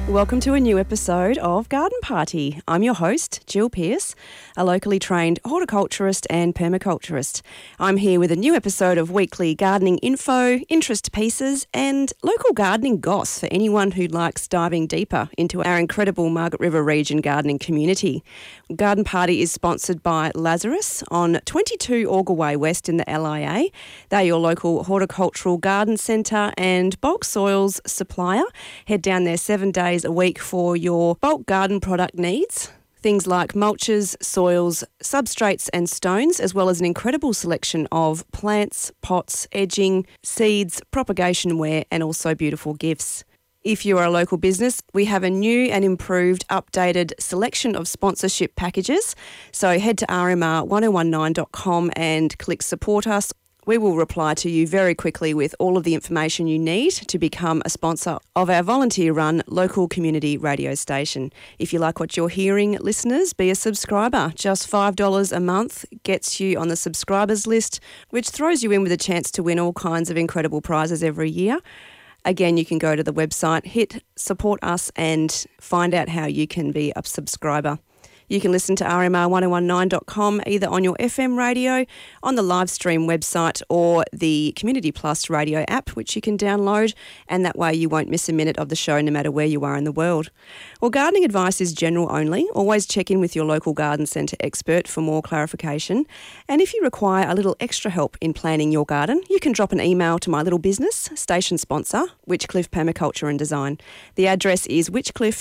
Welcome to a new episode of Garden Party. I'm your host, Jill Pearce, a locally trained horticulturist and permaculturist. I'm here with a new episode of weekly gardening info, interest pieces and local gardening goss for anyone who likes diving deeper into our incredible Margaret River region gardening community. Garden Party is sponsored by Lazarus on 22 Augur Way West in the LIA. They're your local horticultural garden centre and bulk soils supplier. Head down there 7 days a week for your bulk garden product needs. Things like mulches, soils, substrates and stones, as well as an incredible selection of plants, pots, edging, seeds, propagation ware and also beautiful gifts. If you are a local business, we have a new and improved updated selection of sponsorship packages. So head to rmr1019.com and click support us. We will reply to you very quickly with all of the information you need to become a sponsor of our volunteer-run local community radio station. If you like what you're hearing, listeners, be a subscriber. Just $5 a month gets you on the subscribers list, which throws you in with a chance to win all kinds of incredible prizes every year. Again, you can go to the website, hit support us and find out how you can be a subscriber. You can listen to rmr1019.com either on your FM radio, on the live stream website or the Community Plus radio app, which you can download, and that way you won't miss a minute of the show no matter where you are in the world. Well, gardening advice is general only. Always check in with your local garden centre expert for more clarification. And if you require a little extra help in planning your garden, you can drop an email to my little business, station sponsor, Witchcliffe Permaculture and Design. The address is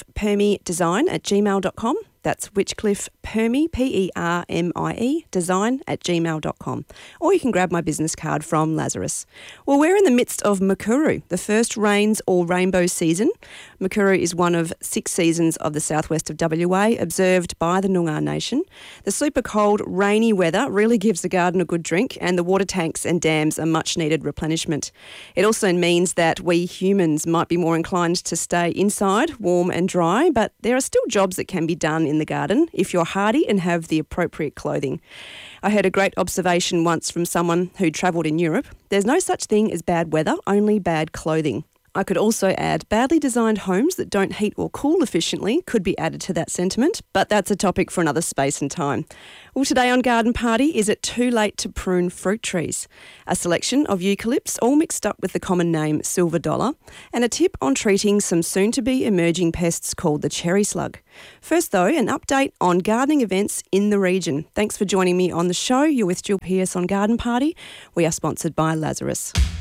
witchcliffepermiedesign@gmail.com. That's Witchcliffe Permie, P-E-R-M-I-E, design@gmail.com. Or you can grab my business card from Lazarus. Well, we're in the midst of Mukuru, the first rains or rainbow season. Mukuru is one of 6 seasons of the southwest of WA, observed by the Noongar Nation. The super cold, rainy weather really gives the garden a good drink, and the water tanks and dams are much needed replenishment. It also means that we humans might be more inclined to stay inside, warm and dry, but there are still jobs that can be done in the garden if you're hardy and have the appropriate clothing. I heard a great observation once from someone who travelled in Europe. There's no such thing as bad weather, only bad clothing. I could also add badly designed homes that don't heat or cool efficiently could be added to that sentiment, but that's a topic for another space and time. Well, today on Garden Party, is it too late to prune fruit trees? A selection of eucalypts all mixed up with the common name silver dollar, and a tip on treating some soon-to-be emerging pests called the cherry slug. First though, an update on gardening events in the region. Thanks for joining me on the show. You're with Jill Pearce on Garden Party. We are sponsored by Lazarus.